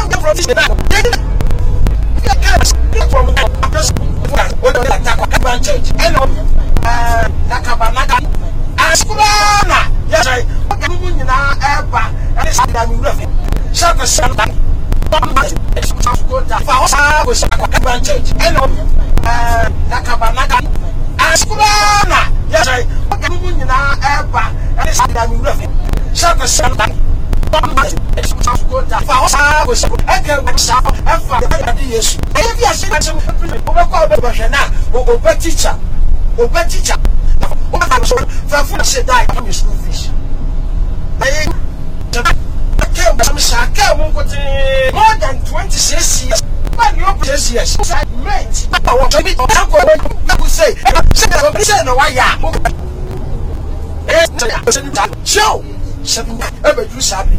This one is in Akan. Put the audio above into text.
More than 26 years. When you yes, yes. Mate, I want to meet you say, show. Ever do something.